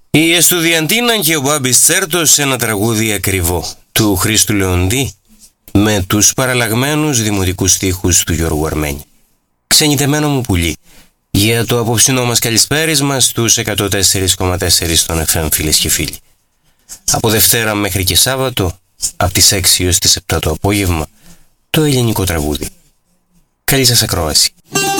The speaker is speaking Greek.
Η Εστουδιαντίνα και ο Μπάμπης Τσέρτος σε ένα τραγούδι ακριβό του Χρήστου Λεοντή με τους παραλλαγμένους δημοτικούς στίχους του Γιώργου Αρμένη. Ξενιτεμένο μου πουλί, για το απόψινό μας καλησπέρισμα στους 104,4 των FM, φίλες και φίλοι. Από Δευτέρα μέχρι και Σάββατο, από τις 6 έως τις 7 το απόγευμα, το ελληνικό τραγούδι. Καλή σας ακρόαση.